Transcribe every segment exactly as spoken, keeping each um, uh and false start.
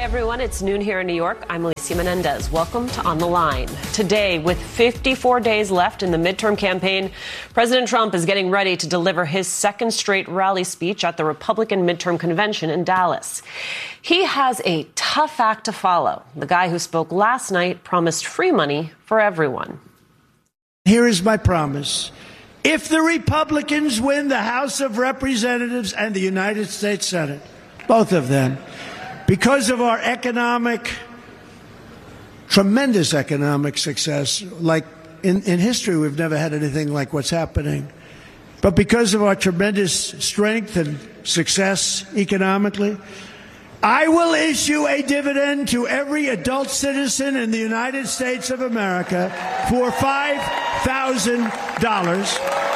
everyone. It's noon here in New York. I'm Alicia Menendez. Welcome to On the Line. Today, with fifty-four days left in the midterm campaign, President Trump is getting ready to deliver his second straight rally speech at the Republican midterm convention in Dallas. He has a tough act to follow. The guy who spoke last night promised free money for everyone. Here is my promise. If the Republicans win the House of Representatives and the United States Senate, both of them, because of our economic, tremendous economic success, like in, in history, we've never had anything like what's happening. But because of our tremendous strength and success economically, I will issue a dividend to every adult citizen in the United States of America for five thousand dollars.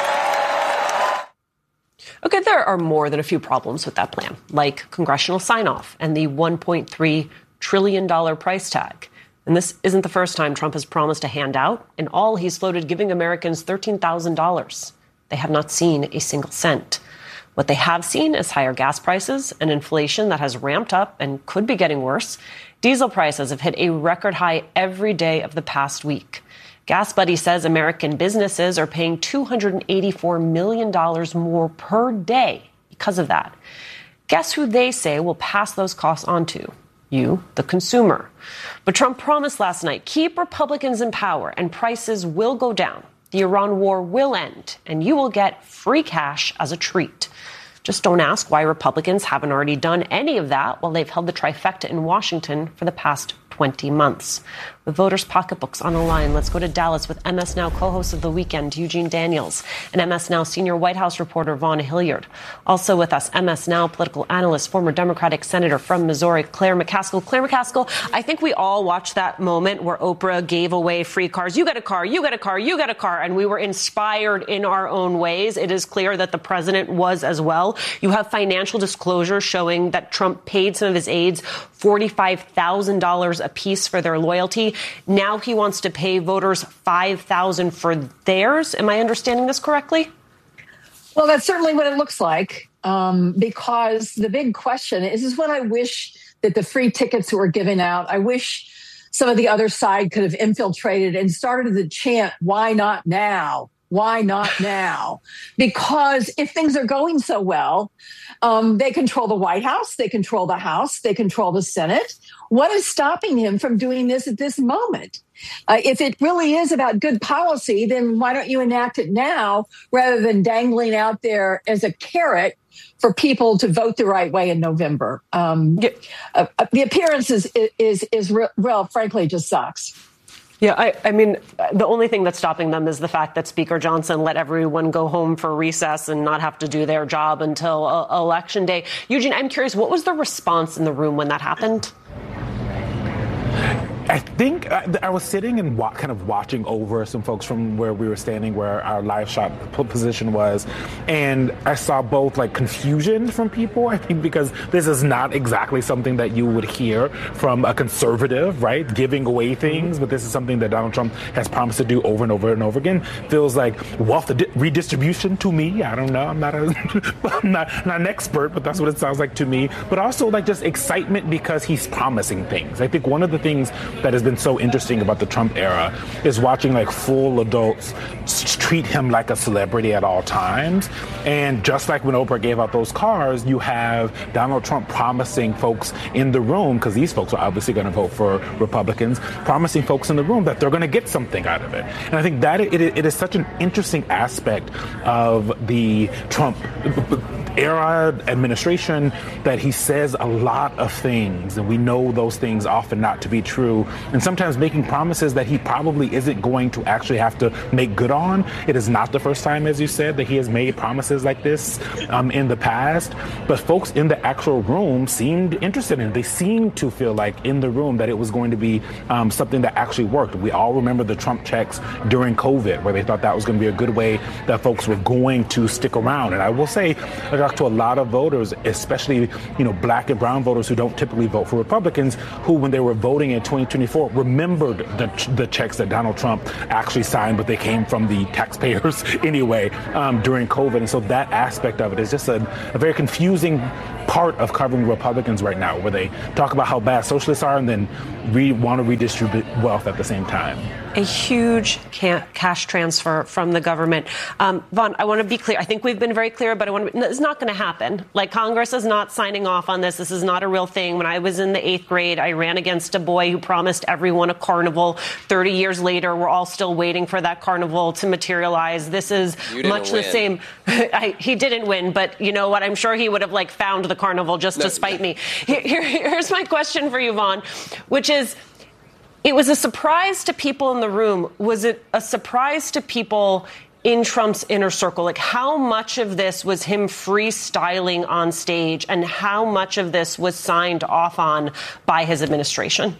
Okay, there are more than a few problems with that plan, like congressional sign-off and the one point three trillion dollars price tag. And this isn't the first time Trump has promised a handout. In all, he's floated giving Americans thirteen thousand dollars. They have not seen a single cent. What they have seen is higher gas prices and inflation that has ramped up and could be getting worse. Diesel prices have hit a record high every day of the past week. Gas Buddy says American businesses are paying two hundred eighty-four million dollars more per day because of that. Guess who they say will pass those costs on to? You, the consumer. But Trump promised last night, keep Republicans in power and prices will go down. The Iran war will end and you will get free cash as a treat. Just don't ask why Republicans haven't already done any of that while they've held the trifecta in Washington for the past twenty months. With voters' pocketbooks on the line, let's go to Dallas with M S Now co-host of The Weekend, Eugene Daniels, and M S Now senior White House reporter Vaughn Hilliard. Also with us, M S Now political analyst, former Democratic Senator from Missouri, Claire McCaskill. Claire McCaskill, I think we all watched that moment where Oprah gave away free cars. You get a car, you get a car, you get a car. And we were inspired in our own ways. It is clear that the president was as well. You have financial disclosure showing that Trump paid some of his aides forty-five thousand dollars a piece for their loyalty. Now he wants to pay voters five thousand dollars for theirs. Am I understanding this correctly? Well, that's certainly what it looks like, um, because the big question is, is when I wish that the free tickets were given out, I wish some of the other side could have infiltrated and started the chant, why not now? Why not now? Because if things are going so well, um, they control the White House, they control the House, they control the Senate. What is stopping him from doing this at this moment? Uh, if it really is about good policy, then why don't you enact it now rather than dangling out there as a carrot for people to vote the right way in November? Um, yeah. uh, the appearance is, is, is real, well, frankly, just sucks. Yeah, I, I mean, the only thing that's stopping them is the fact that Speaker Johnson let everyone go home for recess and not have to do their job until uh, Election Day. Eugene, I'm curious, what was the response in the room when that happened? I think I, I was sitting and wa- kind of watching over some folks from where we were standing, where our live shot position was, and I saw both like confusion from people, I think, because this is not exactly something that you would hear from a conservative, right, giving away things, but this is something that Donald Trump has promised to do over and over and over again. Feels like wealth di- redistribution to me. I don't know. I'm not, a, I'm not, not an expert, but that's what it sounds like to me. But also like just excitement because he's promising things. I think one of the things that has been so interesting about the Trump era is watching like full adults treat him like a celebrity at all times. And just like when Oprah gave out those cars, you have Donald Trump promising folks in the room, because these folks are obviously going to vote for Republicans, promising folks in the room that they're going to get something out of it. And I think that it, it is such an interesting aspect of the Trump era administration, that he says a lot of things, and we know those things often not to be true, and sometimes making promises that he probably isn't going to actually have to make good on. It is not the first time, as you said, that he has made promises like this um, in the past, but folks in the actual room seemed interested in it. They seemed to feel like in the room that it was going to be um, something that actually worked. We all remember the Trump checks during COVID, where they thought that was going to be a good way that folks were going to stick around. And I will say, I talked to a lot of voters, especially, you know, black and brown voters who don't typically vote for Republicans, who, when they were voting in twenty twenty-four, remembered the, the checks that Donald Trump actually signed, but they came from the taxpayers anyway um, during COVID. And so that aspect of it is just a, a very confusing part of covering Republicans right now, where they talk about how bad socialists are and then we want to redistribute wealth at the same time. A huge ca- cash transfer from the government. Um, Vaughn, I want to be clear. I think we've been very clear, but I want to be, it's not going to happen. Like, Congress is not signing off on this. This is not a real thing. When I was in the eighth grade, I ran against a boy who promised everyone a carnival. thirty years later, we're all still waiting for that carnival to materialize. This is much win. the same. I, he didn't win, but you know what? I'm sure he would have like found the carnival just no, to spite yeah. me. Here, here, here's my question for you, Vaughn, which is, it was a surprise to people in the room. Was it a surprise to people in Trump's inner circle? Like, how much of this was him freestyling on stage and how much of this was signed off on by his administration?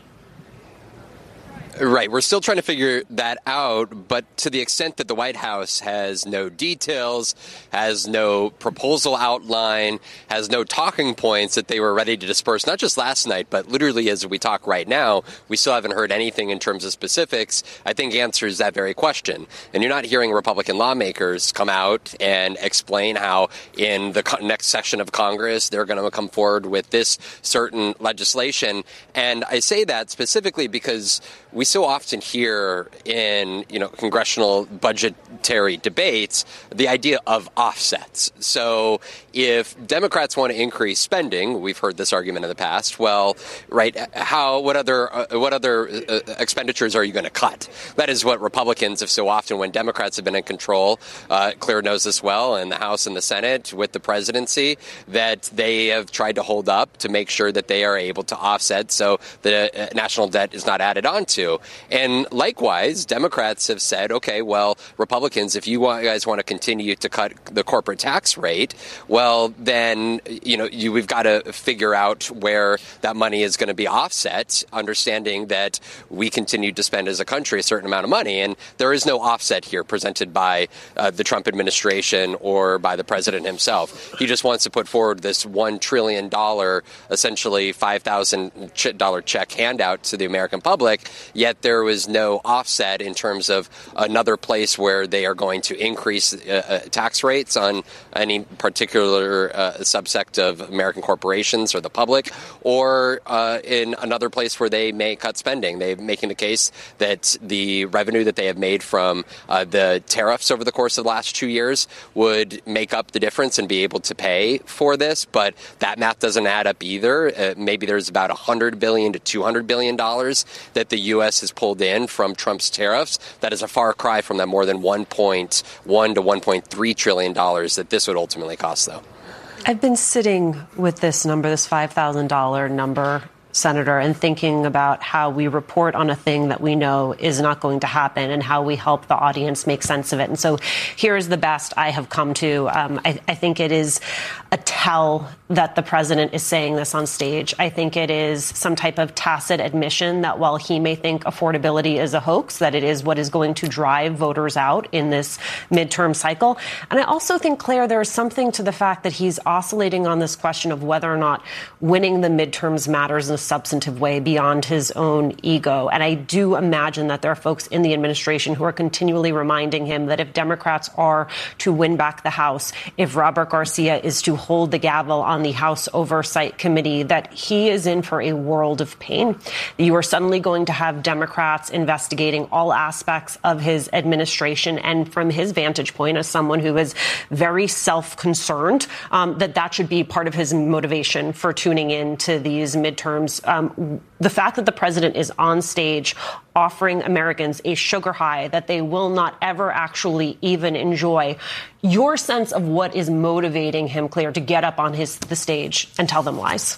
Right. We're still trying to figure that out. But to the extent that the White House has no details, has no proposal outline, has no talking points that they were ready to disperse, not just last night, but literally as we talk right now, we still haven't heard anything in terms of specifics, I think answers that very question. And you're not hearing Republican lawmakers come out and explain how in the next session of Congress they're going to come forward with this certain legislation. And I say that specifically because we so often hear in, you know, congressional budgetary debates the idea of offsets. So if Democrats want to increase spending, we've heard this argument in the past. Well, right, how what other uh, what other uh, expenditures are you going to cut? That is what Republicans have so often when Democrats have been in control. Uh, Claire knows this well in the House and the Senate with the presidency that they have tried to hold up to make sure that they are able to offset so the uh, national debt is not added on to. And likewise, Democrats have said, OK, well, Republicans, if you, want, you guys want to continue to cut the corporate tax rate, well, then, you know, you, we've got to figure out where that money is going to be offset, understanding that we continue to spend as a country a certain amount of money. And there is no offset here presented by uh, the Trump administration or by the president himself. He just wants to put forward this one trillion dollars, essentially five thousand dollars check handout to the American public. Yet there was no offset in terms of another place where they are going to increase uh, tax rates on any particular uh, subsect of American corporations or the public, or uh, in another place where they may cut spending. They're making the case that the revenue that they have made from uh, the tariffs over the course of the last two years would make up the difference and be able to pay for this. But that math doesn't add up either. Uh, maybe there's about one hundred billion dollars to two hundred billion dollars that the U S has pulled in from Trump's tariffs. That is a far cry from the more than one point one to one point three trillion dollars that this would ultimately cost, though. I've been sitting with this number, this five thousand dollars number, Senator, and thinking about how we report on a thing that we know is not going to happen and how we help the audience make sense of it. And so here's the best I have come to. Um, I, I think it is a tell that the president is saying this on stage. I think it is some type of tacit admission that while he may think affordability is a hoax, that it is what is going to drive voters out in this midterm cycle. And I also think, Claire, there is something to the fact that he's oscillating on this question of whether or not winning the midterms matters in a substantive way beyond his own ego. And I do imagine that there are folks in the administration who are continually reminding him that if Democrats are to win back the House, if Robert Garcia is to hold the gavel on the House Oversight Committee, that he is in for a world of pain. You are suddenly going to have Democrats investigating all aspects of his administration. And from his vantage point, as someone who is very self-concerned, um, that that should be part of his motivation for tuning in to these midterms. Um, the fact that the president is on stage offering Americans a sugar high that they will not ever actually even enjoy. Your sense of what is motivating him, Claire, to get up on his the stage and tell them lies?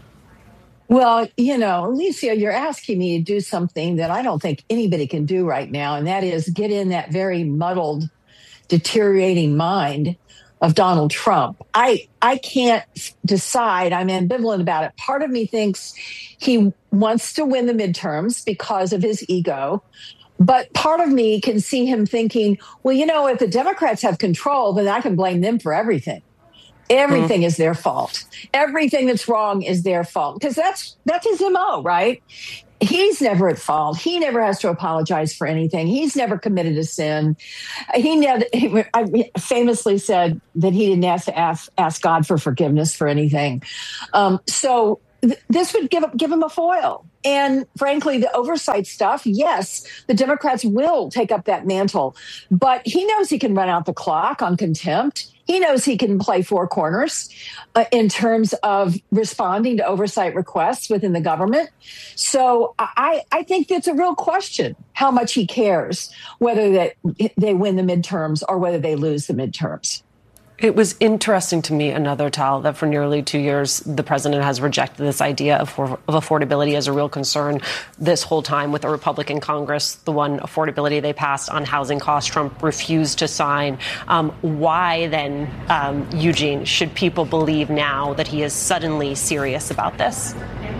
Well, you know, Alicia, you're asking me to do something that I don't think anybody can do right now, and that is get in that very muddled, deteriorating mind of Donald Trump. I I can't decide. I'm ambivalent about it. Part of me thinks he wants to win the midterms because of his ego. But part of me can see him thinking, well, you know, if the Democrats have control, then I can blame them for everything. Everything mm. is their fault. Everything that's wrong is their fault. Because that's that's his M O, right? he's never at fault. He never has to apologize for anything. He's never committed a sin. He never he, I famously said that he didn't have to ask, ask God for forgiveness for anything. Um, so th- this would give give him a foil. And frankly, the oversight stuff, yes, the Democrats will take up that mantle. But he knows he can run out the clock on contempt. He knows he can play four corners uh, in terms of responding to oversight requests within the government. So I, I think that's a real question, how much he cares, whether that they win the midterms or whether they lose the midterms. It was interesting to me, another Tal, that for nearly two years, the president has rejected this idea of, of affordability as a real concern this whole time with a Republican Congress. The one affordability they passed on housing costs, Trump refused to sign. Um, why then, um, Eugene, should people believe now that he is suddenly serious about this?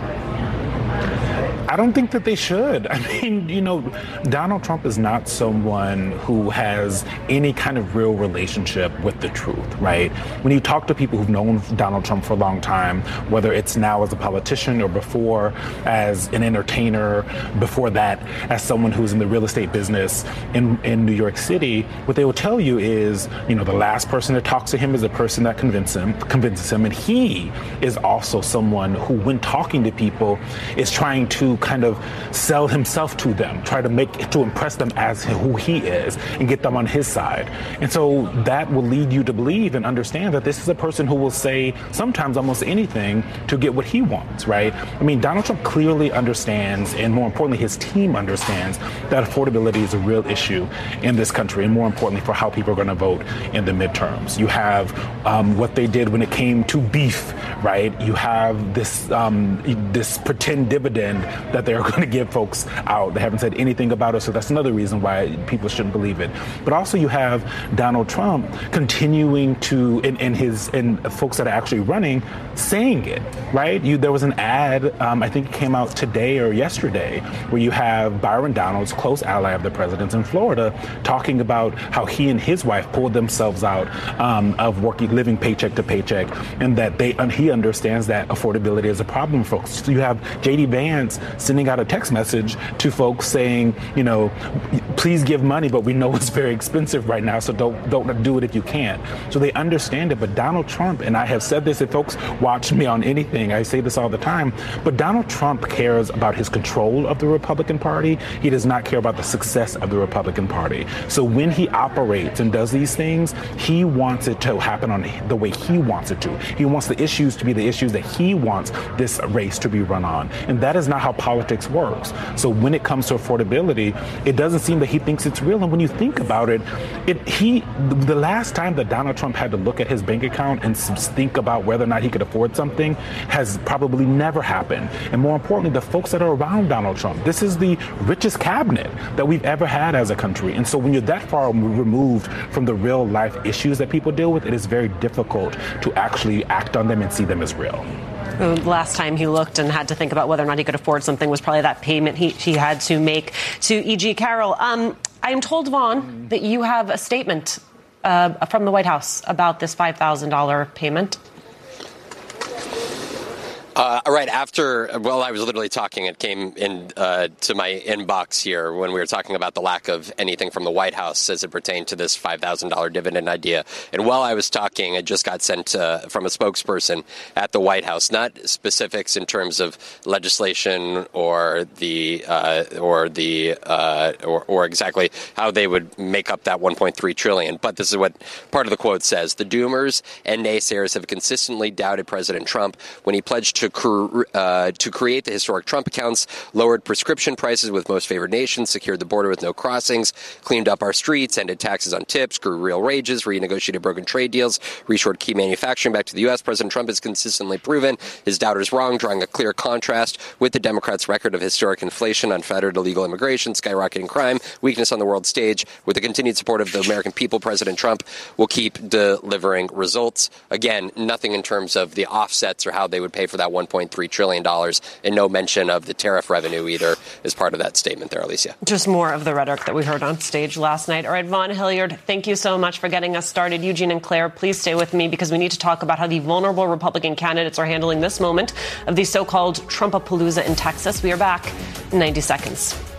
I don't think that they should. I mean, you know, Donald Trump is not someone who has any kind of real relationship with the truth, right? When you talk to people who've known Donald Trump for a long time, whether it's now as a politician or before as an entertainer, before that as someone who's in the real estate business in, in New York City, what they will tell you is, you know, the last person that talks to him is the person that convinces him, convinces him. And he is also someone who, when talking to people, is trying to kind of sell himself to them, try to make to impress them as who he is and get them on his side. And so that will lead you to believe and understand that this is a person who will say sometimes almost anything to get what he wants, right? I mean, Donald Trump clearly understands, and more importantly, his team understands that affordability is a real issue in this country, and more importantly, for how people are going to vote in the midterms. You have um, what they did when it came to beef, right? You have this um, this pretend dividend that they're going to give folks out. They haven't said anything about it, so that's another reason why people shouldn't believe it. But also you have Donald Trump continuing to, and, and his and folks that are actually running, saying it, right? You, there was an ad, um, I think it came out today or yesterday, where you have Byron Donalds, close ally of the president's in Florida, talking about how he and his wife pulled themselves out um, of working, living paycheck to paycheck, and that they, and he understands that affordability is a problem for folks. So you have J D Vance sending out a text message to folks saying, you know, please give money, but we know it's very expensive right now, so don't don't do it if you can't. So they understand it. But Donald Trump, and I have said this, if folks watch me on anything, I say this all the time, but Donald Trump cares about his control of the Republican Party. He does not care about the success of the Republican Party. So when he operates and does these things, he wants it to happen on the way he wants it to. He wants the issues to be the issues that he wants this race to be run on. And that is not how politics works. So when it comes to affordability, it doesn't seem that he thinks it's real. And when you think about it, it he the last time that Donald Trump had to look at his bank account and think about whether or not he could afford something has probably never happened. And more importantly, the folks that are around Donald Trump, this is the richest cabinet that we've ever had as a country. And so when you're that far removed from the real life issues that people deal with, it is very difficult to actually act on them and see them as real. The last time he looked and had to think about whether or not he could afford something was probably that payment he, he had to make to E G. Carroll. Um, I am told, Vaughn, that you have a statement uh, from the White House about this five thousand dollars payment. Uh, right after, well, I was literally talking, it came in uh, to my inbox here when we were talking about the lack of anything from the White House as it pertained to this five thousand dollars dividend idea. And while I was talking, it just got sent uh, from a spokesperson at the White House, not specifics in terms of legislation or the uh, or the uh, or, or exactly how they would make up that one point three trillion dollars. But this is what part of the quote says. The doomers and naysayers have consistently doubted President Trump when he pledged to cre- uh, to create the historic Trump accounts, lowered prescription prices with most favored nations, secured the border with no crossings, cleaned up our streets, ended taxes on tips, grew real wages, renegotiated broken trade deals, reshored key manufacturing back to the U S. President Trump has consistently proven his doubters wrong, drawing a clear contrast with the Democrats' record of historic inflation, unfettered illegal immigration, skyrocketing crime, weakness on the world stage. With the continued support of the American people, President Trump will keep delivering results. Again, nothing in terms of the offsets or how they would pay for that that one point three trillion dollars, and no mention of the tariff revenue either as part of that statement there, Alicia. Just more of the rhetoric that we heard on stage last night. All right, Vaughn Hilliard, thank you so much for getting us started. Eugene and Claire, please stay with me because we need to talk about how the vulnerable Republican candidates are handling this moment of the so-called Trumpapalooza in Texas. We are back in ninety seconds.